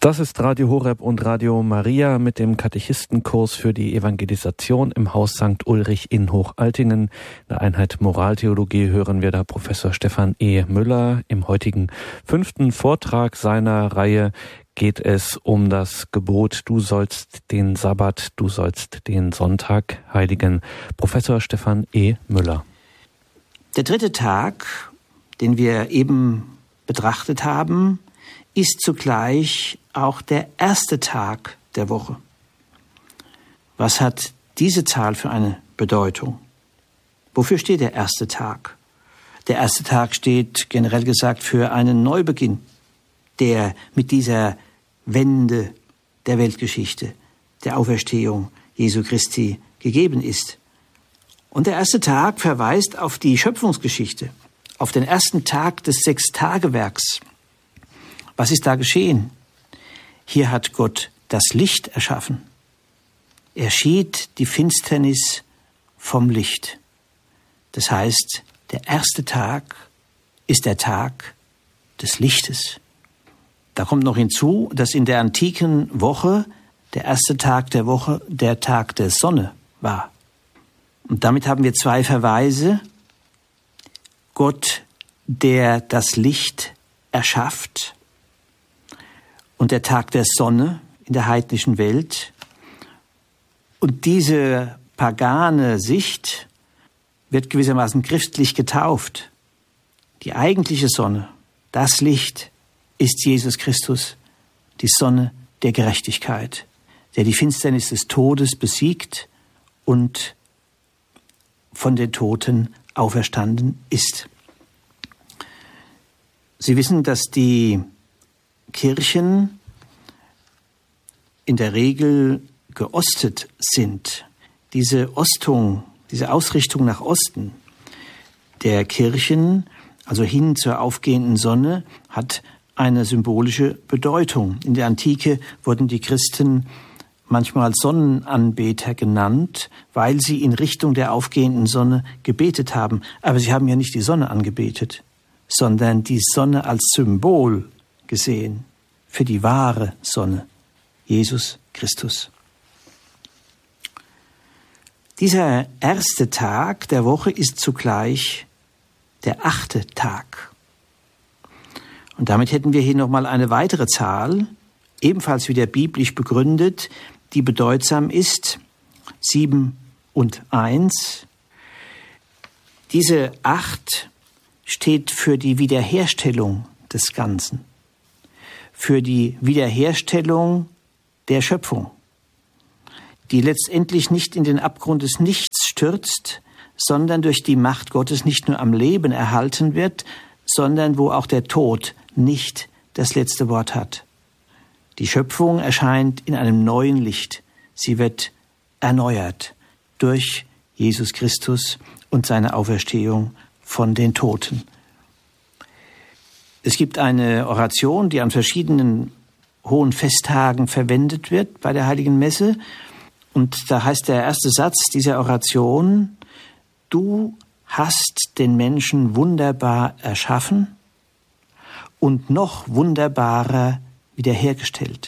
Das ist Radio Horeb und Radio Maria mit dem Katechistenkurs für die Evangelisation im Haus St. Ulrich in Hochaltingen. In der Einheit Moraltheologie hören wir da Professor Stefan E. Müller. Im heutigen 5. Vortrag seiner Reihe geht es um das Gebot, du sollst den Sabbat, du sollst den Sonntag heiligen. Professor Stefan E. Müller. Der dritte Tag, den wir eben betrachtet haben, ist zugleich auch der erste Tag der Woche. Was hat diese Zahl für eine Bedeutung? Wofür steht der erste Tag? Der erste Tag steht generell gesagt für einen Neubeginn, der mit dieser Wende der Weltgeschichte, der Auferstehung Jesu Christi gegeben ist. Und der erste Tag verweist auf die Schöpfungsgeschichte, auf den ersten Tag des Sechstagewerks. Was ist da geschehen? Hier hat Gott das Licht erschaffen. Er schied die Finsternis vom Licht. Das heißt, der erste Tag ist der Tag des Lichtes. Da kommt noch hinzu, dass in der antiken Woche der erste Tag der Woche der Tag der Sonne war. Und damit haben wir zwei Verweise. Gott, der das Licht erschafft, und der Tag der Sonne in der heidnischen Welt. Und diese pagane Sicht wird gewissermaßen christlich getauft. Die eigentliche Sonne, das Licht, ist Jesus Christus, die Sonne der Gerechtigkeit, der die Finsternis des Todes besiegt und von den Toten auferstanden ist. Sie wissen, dass die Kirchen in der Regel geostet sind. Diese Ostung, diese Ausrichtung nach Osten der Kirchen, also hin zur aufgehenden Sonne, hat eine symbolische Bedeutung. In der Antike wurden die Christen manchmal Sonnenanbeter genannt, weil sie in Richtung der aufgehenden Sonne gebetet haben. Aber sie haben ja nicht die Sonne angebetet, sondern die Sonne als Symbol gesehen für die wahre Sonne, Jesus Christus. Dieser erste Tag der Woche ist zugleich der 8. Tag. Und damit hätten wir hier nochmal eine weitere Zahl, ebenfalls wieder biblisch begründet, die bedeutsam ist, 7 und 1. Diese 8 steht für die Wiederherstellung des Ganzen, für die Wiederherstellung der Schöpfung, die letztendlich nicht in den Abgrund des Nichts stürzt, sondern durch die Macht Gottes nicht nur am Leben erhalten wird, sondern wo auch der Tod nicht das letzte Wort hat. Die Schöpfung erscheint in einem neuen Licht. Sie wird erneuert durch Jesus Christus und seine Auferstehung von den Toten. Es gibt eine Oration, die an verschiedenen hohen Festtagen verwendet wird bei der Heiligen Messe. Und da heißt der erste Satz dieser Oration: Du hast den Menschen wunderbar erschaffen und noch wunderbarer wiederhergestellt.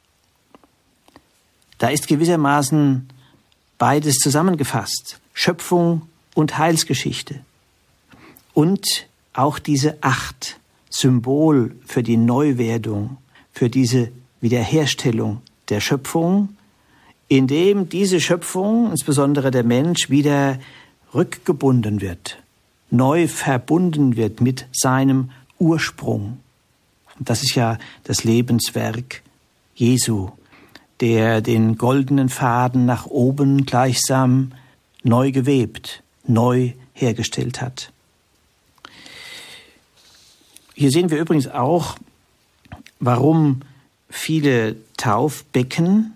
Da ist gewissermaßen beides zusammengefasst: Schöpfung und Heilsgeschichte. Und auch diese 8, Symbol für die Neuwerdung, für diese Wiederherstellung der Schöpfung, indem diese Schöpfung, insbesondere der Mensch, wieder rückgebunden wird, neu verbunden wird mit seinem Ursprung. Und das ist ja das Lebenswerk Jesu, der den goldenen Faden nach oben gleichsam neu gewebt, neu hergestellt hat. Hier sehen wir übrigens auch, warum viele Taufbecken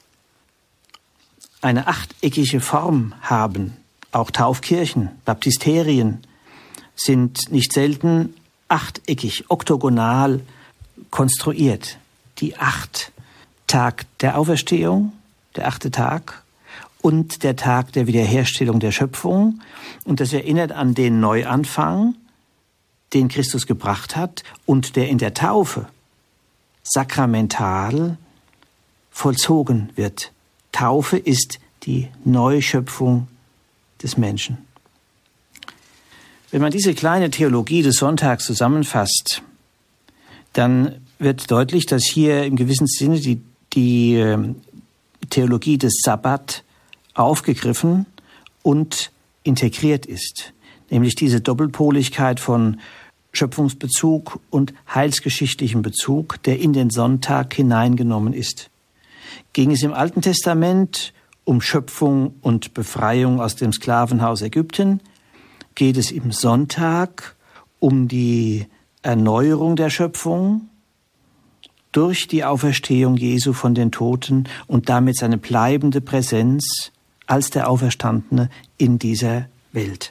eine achteckige Form haben. Auch Taufkirchen, Baptisterien sind nicht selten achteckig, oktogonal konstruiert. Die 8, Tag der Auferstehung, der 8. Tag, und der Tag der Wiederherstellung der Schöpfung. Und das erinnert an den Neuanfang, den Christus gebracht hat und der in der Taufe sakramental vollzogen wird. Taufe ist die Neuschöpfung des Menschen. Wenn man diese kleine Theologie des Sonntags zusammenfasst, dann wird deutlich, dass hier im gewissen Sinne die Theologie des Sabbat aufgegriffen und integriert ist. Nämlich diese Doppelpoligkeit von Schöpfungsbezug und heilsgeschichtlichem Bezug, der in den Sonntag hineingenommen ist. Ging es im Alten Testament um Schöpfung und Befreiung aus dem Sklavenhaus Ägypten, geht es im Sonntag um die Erneuerung der Schöpfung durch die Auferstehung Jesu von den Toten und damit seine bleibende Präsenz als der Auferstandene in dieser Welt.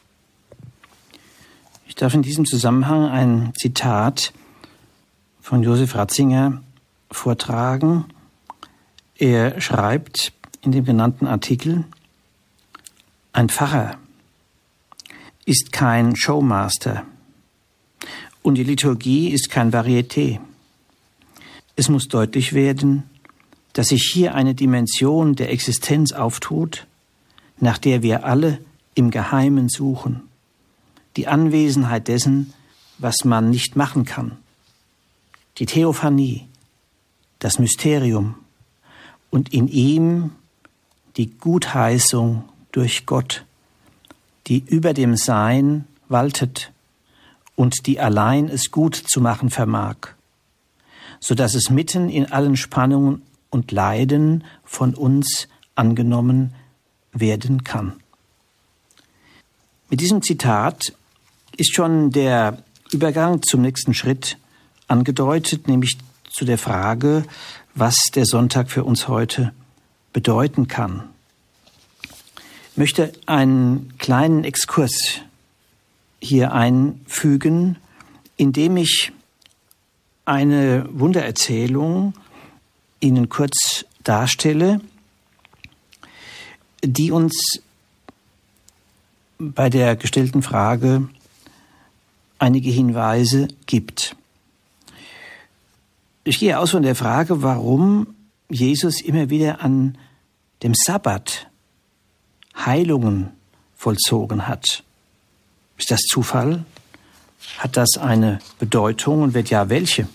Ich darf in diesem Zusammenhang ein Zitat von Josef Ratzinger vortragen. Er schreibt in dem genannten Artikel: Ein Pfarrer ist kein Showmaster und die Liturgie ist kein Varieté. Es muss deutlich werden, dass sich hier eine Dimension der Existenz auftut, nach der wir alle im Geheimen suchen. Die Anwesenheit dessen, was man nicht machen kann. Die Theophanie, das Mysterium und in ihm die Gutheißung durch Gott, die über dem Sein waltet und die allein es gut zu machen vermag, so dass es mitten in allen Spannungen und Leiden von uns angenommen werden kann. Mit diesem Zitat ist schon der Übergang zum nächsten Schritt angedeutet, nämlich zu der Frage, was der Sonntag für uns heute bedeuten kann. Ich möchte einen kleinen Exkurs hier einfügen, indem ich eine Wundererzählung Ihnen kurz darstelle, die uns bei der gestellten Frage einige Hinweise gibt. Ich gehe aus von der Frage, warum Jesus immer wieder an dem Sabbat Heilungen vollzogen hat. Ist das Zufall? Hat das eine Bedeutung und wenn ja, welche?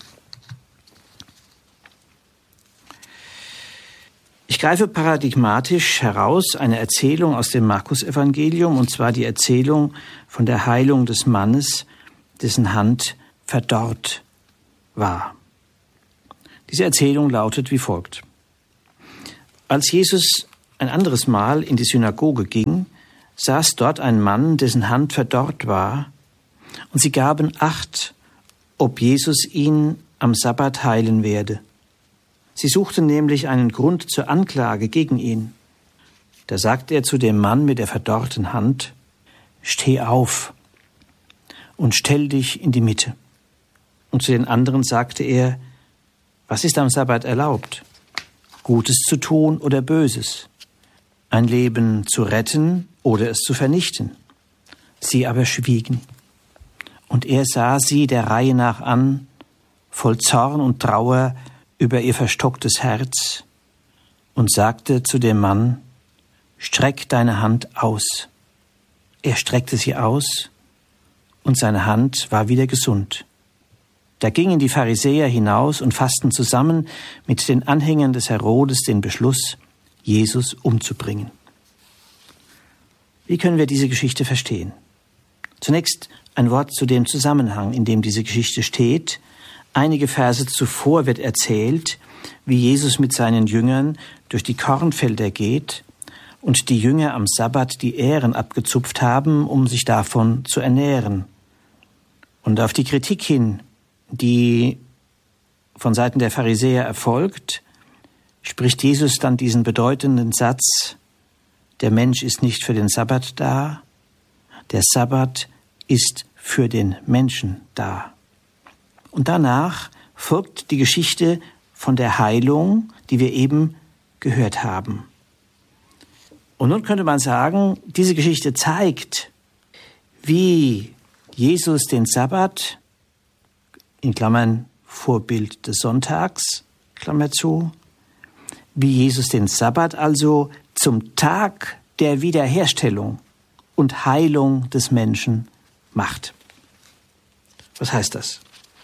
Ich greife paradigmatisch heraus eine Erzählung aus dem Markus-Evangelium, und zwar die Erzählung von der Heilung des Mannes, dessen Hand verdorrt war. Diese Erzählung lautet wie folgt. Als Jesus ein anderes Mal in die Synagoge ging, saß dort ein Mann, dessen Hand verdorrt war, und sie gaben Acht, ob Jesus ihn am Sabbat heilen werde. Sie suchten nämlich einen Grund zur Anklage gegen ihn. Da sagte er zu dem Mann mit der verdorrten Hand: Steh auf und stell dich in die Mitte. Und zu den anderen sagte er: Was ist am Sabbat erlaubt? Gutes zu tun oder Böses? Ein Leben zu retten oder es zu vernichten? Sie aber schwiegen. Und er sah sie der Reihe nach an, voll Zorn und Trauer über ihr verstocktes Herz, und sagte zu dem Mann: Streck deine Hand aus. Er streckte sie aus, und seine Hand war wieder gesund. Da gingen die Pharisäer hinaus und fassten zusammen mit den Anhängern des Herodes den Beschluss, Jesus umzubringen. Wie können wir diese Geschichte verstehen? Zunächst ein Wort zu dem Zusammenhang, in dem diese Geschichte steht. Einige Verse zuvor wird erzählt, wie Jesus mit seinen Jüngern durch die Kornfelder geht und die Jünger am Sabbat die Ähren abgezupft haben, um sich davon zu ernähren. Und auf die Kritik hin, die von Seiten der Pharisäer erfolgt, spricht Jesus dann diesen bedeutenden Satz: Der Mensch ist nicht für den Sabbat da, der Sabbat ist für den Menschen da. Und danach folgt die Geschichte von der Heilung, die wir eben gehört haben. Und nun könnte man sagen, diese Geschichte zeigt, wie Jesus den Sabbat, in Klammern Vorbild des Sonntags, Klammer zu, wie Jesus den Sabbat also zum Tag der Wiederherstellung und Heilung des Menschen macht. Was heißt das?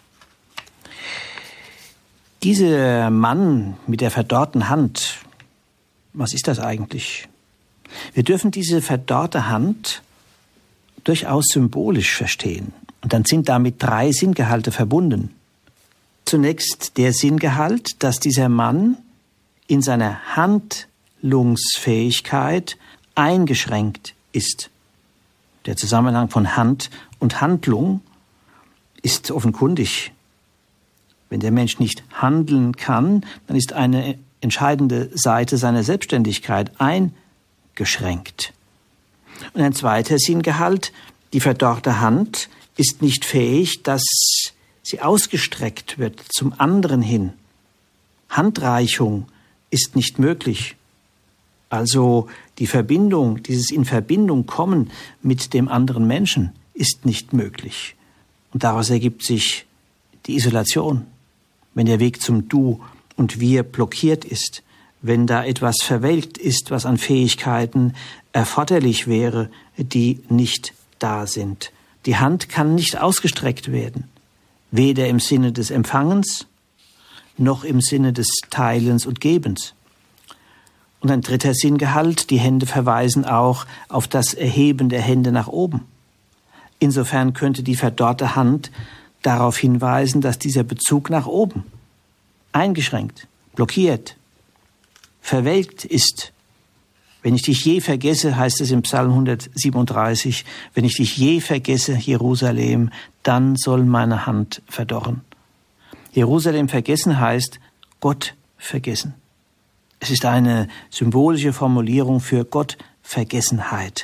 Dieser Mann mit der verdorrten Hand, was ist das eigentlich? Wir dürfen diese verdorrte Hand durchaus symbolisch verstehen. Und dann sind damit 3 Sinngehalte verbunden. Zunächst der Sinngehalt, dass dieser Mann in seiner Handlungsfähigkeit eingeschränkt ist. Der Zusammenhang von Hand und Handlung ist offenkundig. Wenn der Mensch nicht handeln kann, dann ist eine entscheidende Seite seiner Selbstständigkeit eingeschränkt. Und ein zweiter Sinngehalt, die verdorrte Hand ist nicht fähig, dass sie ausgestreckt wird zum anderen hin. Handreichung ist nicht möglich. Also die Verbindung, dieses in Verbindung kommen mit dem anderen Menschen ist nicht möglich. Und daraus ergibt sich die Isolation, wenn der Weg zum Du und Wir blockiert ist, wenn da etwas verwelkt ist, was an Fähigkeiten erforderlich wäre, die nicht da sind. Die Hand kann nicht ausgestreckt werden, weder im Sinne des Empfangens noch im Sinne des Teilens und Gebens. Und ein dritter Sinngehalt, die Hände verweisen auch auf das Erheben der Hände nach oben. Insofern könnte die verdorrte Hand darauf hinweisen, dass dieser Bezug nach oben eingeschränkt, blockiert, verwelkt ist. Wenn ich dich je vergesse, heißt es im Psalm 137, wenn ich dich je vergesse, Jerusalem, dann soll meine Hand verdorren. Jerusalem vergessen heißt Gott vergessen. Es ist eine symbolische Formulierung für Gottvergessenheit.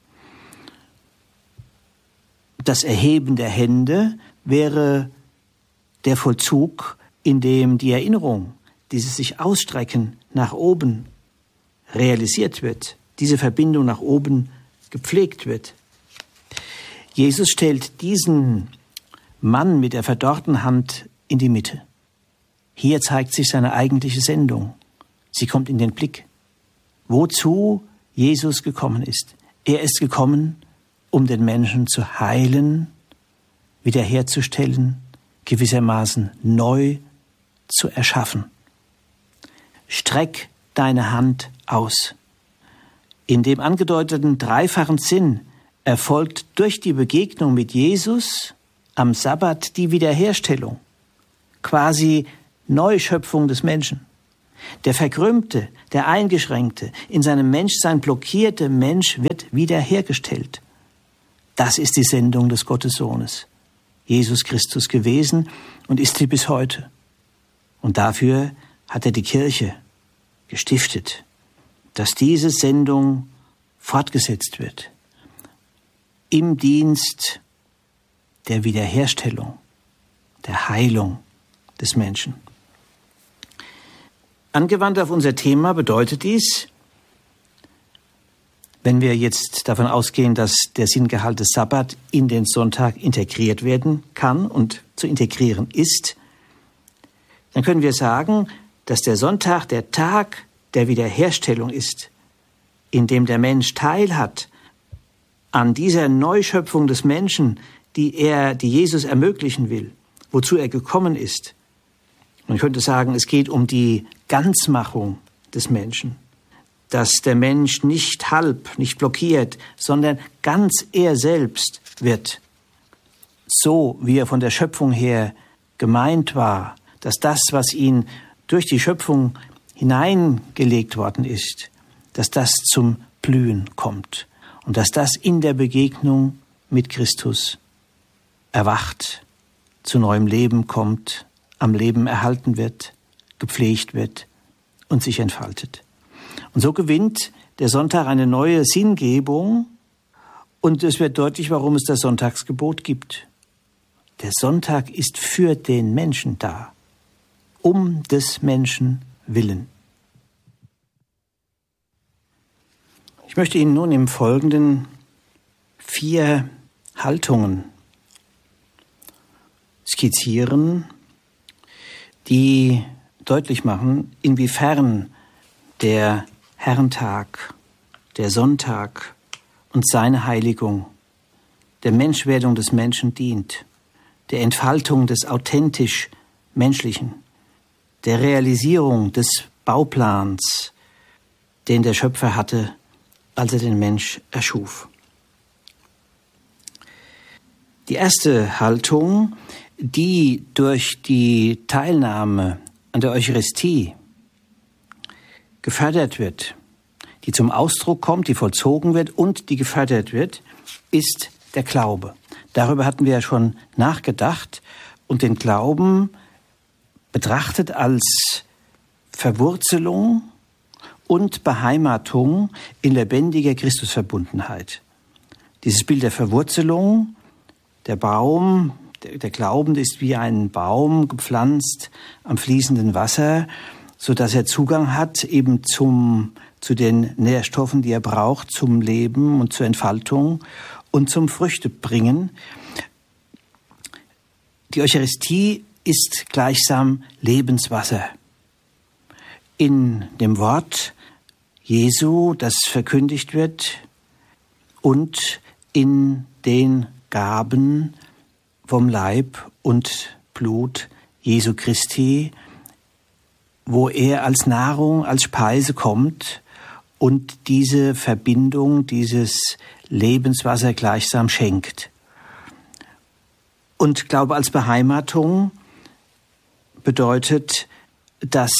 Das Erheben der Hände wäre der Vollzug, in dem die Erinnerung, dieses sich ausstrecken nach oben, realisiert wird, diese Verbindung nach oben gepflegt wird. Jesus stellt diesen Mann mit der verdorrten Hand in die Mitte. Hier zeigt sich seine eigentliche Sendung. Sie kommt in den Blick, wozu Jesus gekommen ist. Er ist gekommen, um den Menschen zu heilen, wiederherzustellen, gewissermaßen neu zu erschaffen. Streck deine Hand aus. In dem angedeuteten dreifachen Sinn erfolgt durch die Begegnung mit Jesus am Sabbat die Wiederherstellung, quasi Neuschöpfung des Menschen. Der verkrümmte, der eingeschränkte, in seinem Menschsein blockierte Mensch wird wiederhergestellt. Das ist die Sendung des Gottessohnes, Jesus Christus gewesen und ist sie bis heute. Und dafür hat er die Kirche gestiftet, dass diese Sendung fortgesetzt wird im Dienst der Wiederherstellung, der Heilung des Menschen. Angewandt auf unser Thema bedeutet dies, wenn wir jetzt davon ausgehen, dass der Sinngehalt des Sabbat in den Sonntag integriert werden kann und zu integrieren ist, dann können wir sagen, dass der Sonntag der Tag der Wiederherstellung ist, in dem der Mensch teilhat an dieser Neuschöpfung des Menschen, die Jesus ermöglichen will, wozu er gekommen ist. Man könnte sagen, es geht um die Ganzmachung des Menschen, dass der Mensch nicht halb, nicht blockiert, sondern ganz er selbst wird, so wie er von der Schöpfung her gemeint war, dass das, was ihn durch die Schöpfung hineingelegt worden ist, dass das zum Blühen kommt und dass das in der Begegnung mit Christus erwacht, zu neuem Leben kommt, am Leben erhalten wird, gepflegt wird und sich entfaltet. Und so gewinnt der Sonntag eine neue Sinngebung und es wird deutlich, warum es das Sonntagsgebot gibt. Der Sonntag ist für den Menschen da, um des Menschen willen. Ich möchte Ihnen nun im Folgenden 4 Haltungen skizzieren, die deutlich machen, inwiefern der Herrentag, der Sonntag und seine Heiligung der Menschwerdung des Menschen dient, der Entfaltung des authentisch Menschlichen, der Realisierung des Bauplans, den der Schöpfer hatte, als er den Mensch erschuf. Die erste Haltung, die durch die Teilnahme an der Eucharistie gefördert wird, die zum Ausdruck kommt, die vollzogen wird und die gefördert wird, ist der Glaube. Darüber hatten wir ja schon nachgedacht und den Glauben betrachtet als Verwurzelung und Beheimatung in lebendiger Christusverbundenheit. Dieses Bild der Verwurzelung, der Baum, der Glaubende ist wie ein Baum gepflanzt am fließenden Wasser, so dass er Zugang hat eben zu den Nährstoffen, die er braucht zum Leben und zur Entfaltung und zum Früchtebringen. Die Eucharistie ist gleichsam Lebenswasser. In dem Wort Jesu, das verkündigt wird, und in den Gaben vom Leib und Blut Jesu Christi, wo er als Nahrung, als Speise kommt und diese Verbindung, dieses Lebenswasser gleichsam schenkt. Und Glaube als Beheimatung bedeutet, dass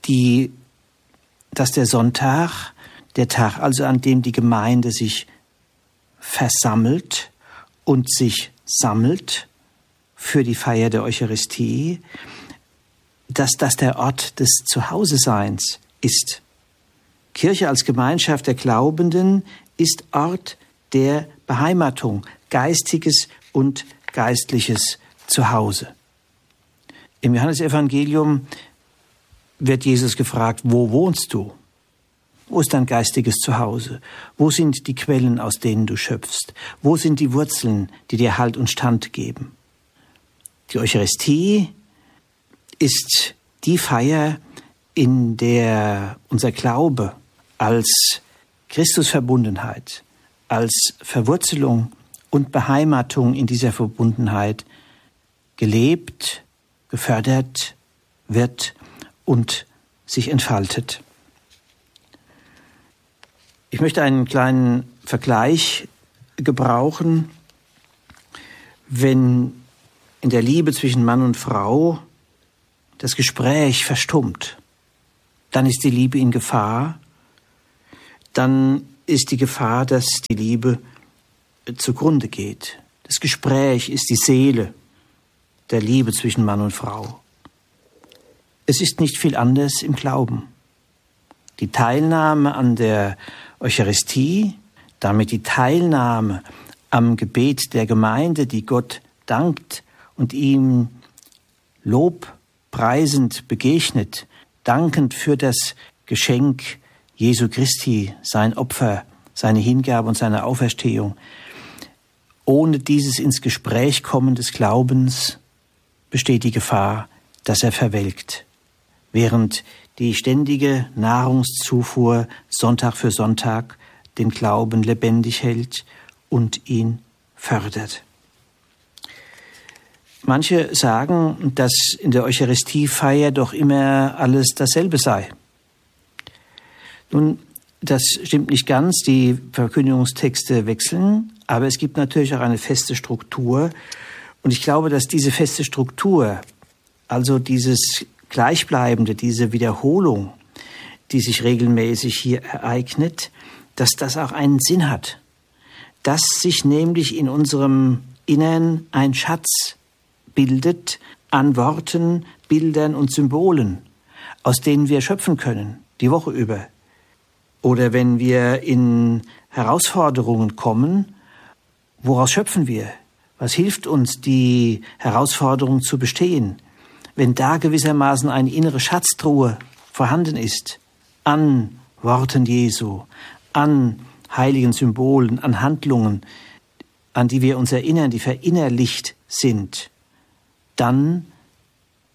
der Sonntag, der Tag also, an dem die Gemeinde sich versammelt und sich sammelt für die Feier der Eucharistie, dass das der Ort des Zuhause-Seins ist. Kirche als Gemeinschaft der Glaubenden ist Ort der Beheimatung, geistiges und geistliches Zuhause. Im Johannesevangelium wird Jesus gefragt, wo wohnst du? Wo ist dein geistiges Zuhause? Wo sind die Quellen, aus denen du schöpfst? Wo sind die Wurzeln, die dir Halt und Stand geben? Die Eucharistie ist die Feier, in der unser Glaube als Christusverbundenheit, als Verwurzelung und Beheimatung in dieser Verbundenheit gelebt, gefördert wird und sich entfaltet. Ich möchte einen kleinen Vergleich gebrauchen. Wenn in der Liebe zwischen Mann und Frau das Gespräch verstummt, dann ist die Liebe in Gefahr. Dann ist die Gefahr, dass die Liebe zugrunde geht. Das Gespräch ist die Seele der Liebe zwischen Mann und Frau. Es ist nicht viel anders im Glauben. Die Teilnahme an der Eucharistie, damit die Teilnahme am Gebet der Gemeinde, die Gott dankt und ihm lobpreisend begegnet, dankend für das Geschenk Jesu Christi, sein Opfer, seine Hingabe und seine Auferstehung. Ohne dieses ins Gespräch kommen des Glaubens besteht die Gefahr, dass er verwelkt, während die ständige Nahrungszufuhr Sonntag für Sonntag den Glauben lebendig hält und ihn fördert. Manche sagen, dass in der Eucharistiefeier doch immer alles dasselbe sei. Nun, das stimmt nicht ganz, die Verkündigungstexte wechseln, aber es gibt natürlich auch eine feste Struktur. Und ich glaube, dass diese feste Struktur, also dieses Gleichbleibende, diese Wiederholung, die sich regelmäßig hier ereignet, dass das auch einen Sinn hat. Dass sich nämlich in unserem Innern ein Schatz bildet an Worten, Bildern und Symbolen, aus denen wir schöpfen können, die Woche über. Oder wenn wir in Herausforderungen kommen, woraus schöpfen wir? Was hilft uns, die Herausforderung zu bestehen? Wenn da gewissermaßen eine innere Schatztruhe vorhanden ist, an Worten Jesu, an heiligen Symbolen, an Handlungen, an die wir uns erinnern, die verinnerlicht sind, dann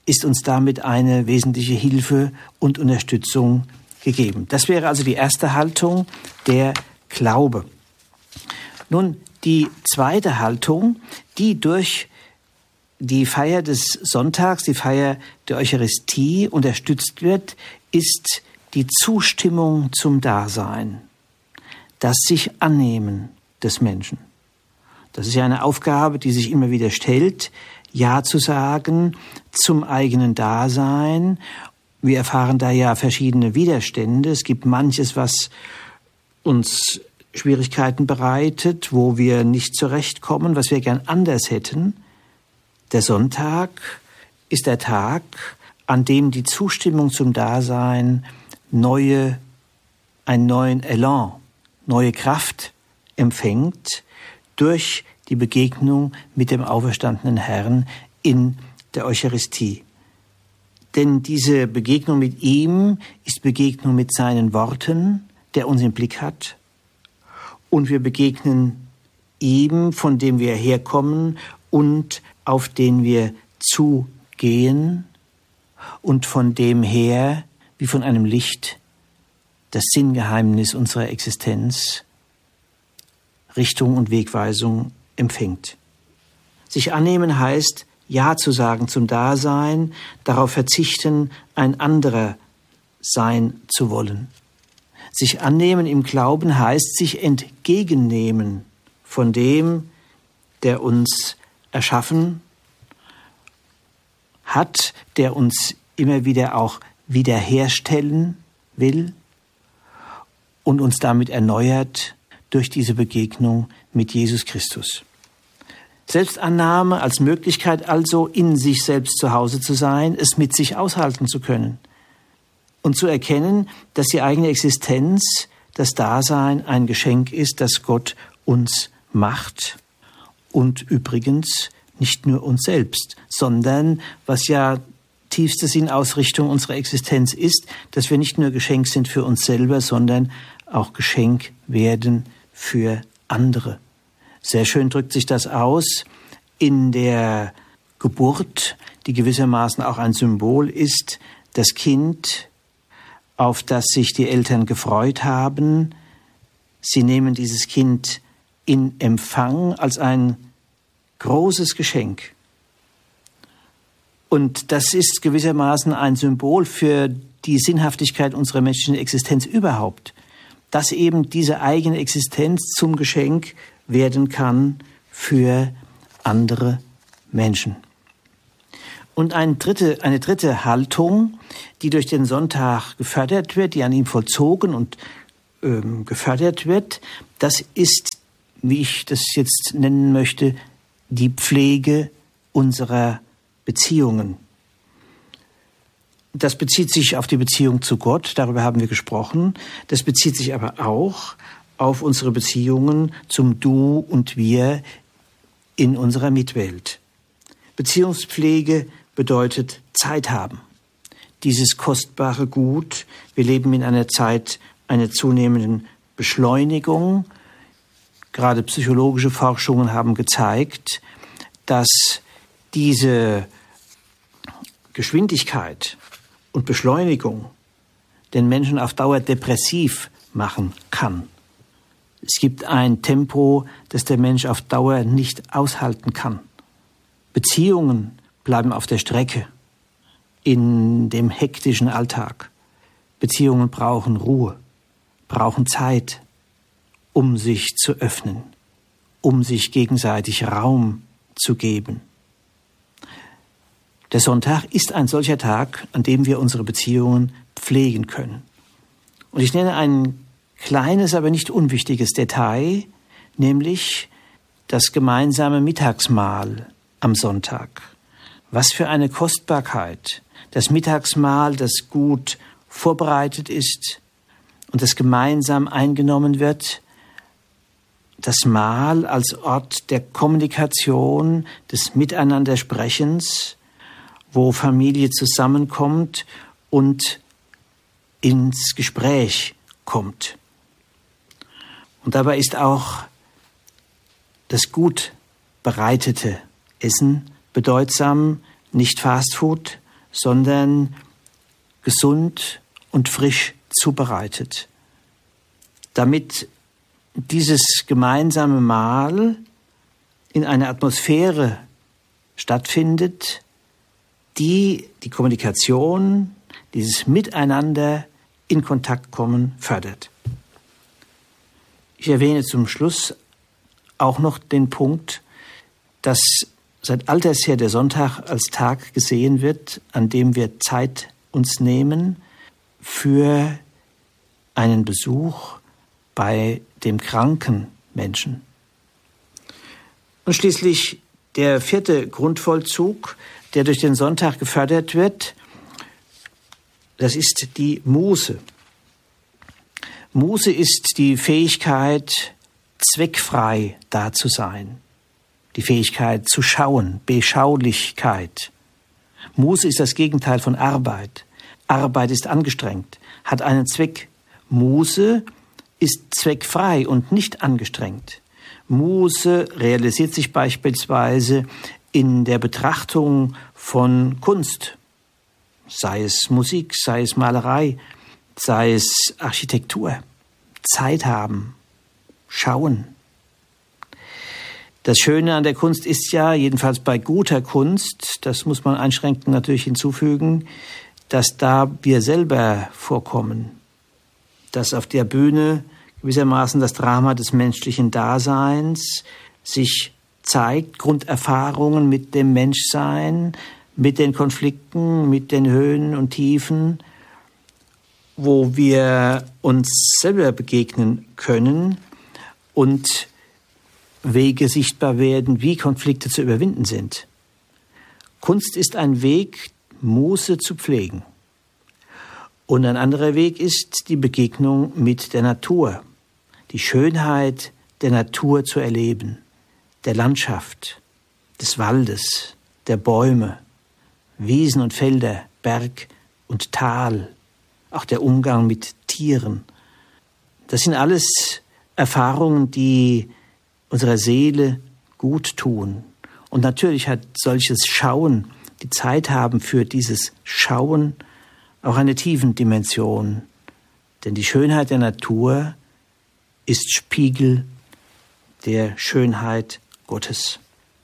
ist uns damit eine wesentliche Hilfe und Unterstützung gegeben. Das wäre also die erste Haltung, der Glaube. Nun, die zweite Haltung, die durch die Feier des Sonntags, die Feier der Eucharistie unterstützt wird, ist die Zustimmung zum Dasein, das sich annehmen des Menschen. Das ist ja eine Aufgabe, die sich immer wieder stellt, Ja zu sagen zum eigenen Dasein. Wir erfahren da ja verschiedene Widerstände. Es gibt manches, was uns Schwierigkeiten bereitet, wo wir nicht zurechtkommen, was wir gern anders hätten. Der Sonntag ist der Tag, an dem die Zustimmung zum Dasein einen neuen Elan, neue Kraft empfängt durch die Begegnung mit dem auferstandenen Herrn in der Eucharistie. Denn diese Begegnung mit ihm ist Begegnung mit seinen Worten, der uns im Blick hat. Und wir begegnen ihm, von dem wir herkommen und auf den wir zugehen und von dem her, wie von einem Licht, das Sinngeheimnis unserer Existenz, Richtung und Wegweisung empfängt. Sich annehmen heißt, Ja zu sagen zum Dasein, darauf verzichten, ein anderer sein zu wollen. Sich annehmen im Glauben heißt, sich entgegennehmen von dem, der uns erschaffen hat, der uns immer wieder auch wiederherstellen will und uns damit erneuert durch diese Begegnung mit Jesus Christus. Selbstannahme als Möglichkeit also, in sich selbst zu Hause zu sein, es mit sich aushalten zu können und zu erkennen, dass die eigene Existenz, das Dasein ein Geschenk ist, das Gott uns macht und übrigens nicht nur uns selbst, sondern was ja tiefste Sinnausrichtung unserer Existenz ist, dass wir nicht nur Geschenk sind für uns selber, sondern auch Geschenk werden für andere. Sehr schön drückt sich das aus in der Geburt, die gewissermaßen auch ein Symbol ist. Das Kind, auf das sich die Eltern gefreut haben, sie nehmen dieses Kind in Empfang als ein großes Geschenk. Und das ist gewissermaßen ein Symbol für die Sinnhaftigkeit unserer menschlichen Existenz überhaupt, dass eben diese eigene Existenz zum Geschenk werden kann für andere Menschen. Und eine dritte Haltung, die durch den Sonntag gefördert wird, die an ihm vollzogen und gefördert wird, das ist, wie ich das jetzt nennen möchte, die Pflege unserer Beziehungen. Das bezieht sich auf die Beziehung zu Gott, darüber haben wir gesprochen. Das bezieht sich aber auch auf unsere Beziehungen zum Du und Wir in unserer Mitwelt. Beziehungspflege bedeutet Zeit haben. Dieses kostbare Gut, wir leben in einer Zeit einer zunehmenden Beschleunigung. Gerade psychologische Forschungen haben gezeigt, dass diese Geschwindigkeit und Beschleunigung den Menschen auf Dauer depressiv machen kann. Es gibt ein Tempo, das der Mensch auf Dauer nicht aushalten kann. Beziehungen bleiben auf der Strecke in dem hektischen Alltag. Beziehungen brauchen Ruhe, brauchen Zeit, um sich zu öffnen, um sich gegenseitig Raum zu geben. Der Sonntag ist ein solcher Tag, an dem wir unsere Beziehungen pflegen können. Und ich nenne ein kleines, aber nicht unwichtiges Detail, nämlich das gemeinsame Mittagsmahl am Sonntag. Was für eine Kostbarkeit. Das Mittagsmahl, das gut vorbereitet ist und das gemeinsam eingenommen wird. Das Mahl als Ort der Kommunikation, des Miteinandersprechens, wo Familie zusammenkommt und ins Gespräch kommt. Und dabei ist auch das gut bereitete Essen bedeutsam, nicht Fastfood, sondern gesund und frisch zubereitet, damit dieses gemeinsame Mahl in einer Atmosphäre stattfindet, die die Kommunikation, dieses Miteinander in Kontakt kommen fördert. Ich erwähne zum Schluss auch noch den Punkt, dass seit alters her der Sonntag als Tag gesehen wird, an dem wir Zeit uns nehmen für einen Besuch bei dem kranken Menschen. Und schließlich der 4. Grundvollzug, der durch den Sonntag gefördert wird, das ist die Muße. Muße ist die Fähigkeit, zweckfrei da zu sein. Die Fähigkeit zu schauen, Beschaulichkeit. Muße ist das Gegenteil von Arbeit. Arbeit ist angestrengt, hat einen Zweck. Muße ist zweckfrei und nicht angestrengt. Muße realisiert sich beispielsweise in der Betrachtung von Kunst, sei es Musik, sei es Malerei, sei es Architektur. Zeit haben, schauen. Das Schöne an der Kunst ist ja, jedenfalls bei guter Kunst, das muss man einschränkend natürlich hinzufügen, dass da wir selber vorkommen, dass auf der Bühne gewissermaßen das Drama des menschlichen Daseins sich zeigt, Grunderfahrungen mit dem Menschsein, mit den Konflikten, mit den Höhen und Tiefen, wo wir uns selber begegnen können und Wege sichtbar werden, wie Konflikte zu überwinden sind. Kunst ist ein Weg, Muße zu pflegen. Und ein anderer Weg ist die Begegnung mit der Natur, die Schönheit der Natur zu erleben, der Landschaft, des Waldes, der Bäume, Wiesen und Felder, Berg und Tal, auch der Umgang mit Tieren. Das sind alles Erfahrungen, die unserer Seele gut tun. Und natürlich hat solches Schauen, die Zeit haben für dieses Schauen, auch eine Tiefendimension. Denn die Schönheit der Natur ist Spiegel der Schönheit Gottes.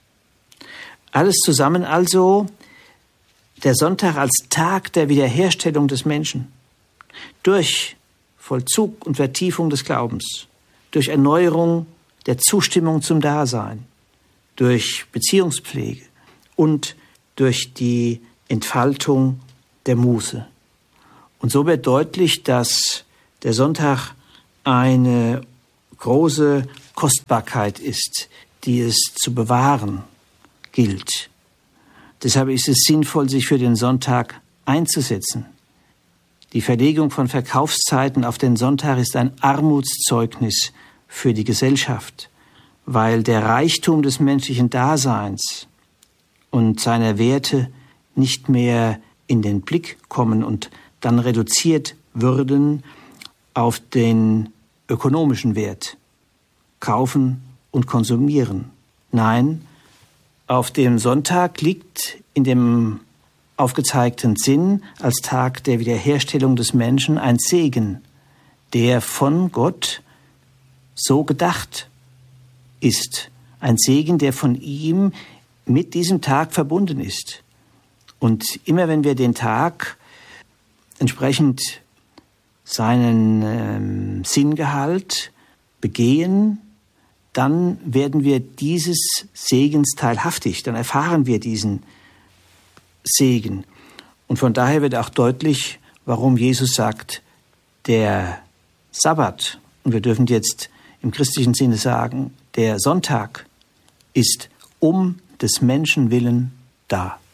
Alles zusammen also der Sonntag als Tag der Wiederherstellung des Menschen. Durch Vollzug und Vertiefung des Glaubens, durch Erneuerung der Zustimmung zum Dasein, durch Beziehungspflege und durch die Entfaltung der Muße. Und so wird deutlich, dass der Sonntag eine große Kostbarkeit ist, die es zu bewahren gilt. Deshalb ist es sinnvoll, sich für den Sonntag einzusetzen. Die Verlegung von Verkaufszeiten auf den Sonntag ist ein Armutszeugnis für die Gesellschaft, weil der Reichtum des menschlichen Daseins und seiner Werte nicht mehr in den Blick kommen und dann reduziert würden auf den ökonomischen Wert, kaufen und konsumieren. Nein, auf dem Sonntag liegt in dem aufgezeigten Sinn als Tag der Wiederherstellung des Menschen ein Segen, der von Gott so gedacht ist. Ein Segen, der von ihm mit diesem Tag verbunden ist. Und immer wenn wir den Tag entsprechend seinen Sinngehalt begehen, dann werden wir dieses Segens teilhaftig, dann erfahren wir diesen Segen. Und von daher wird auch deutlich, warum Jesus sagt, der Sabbat, und wir dürfen jetzt im christlichen Sinne sagen, der Sonntag ist um des Menschen willen da.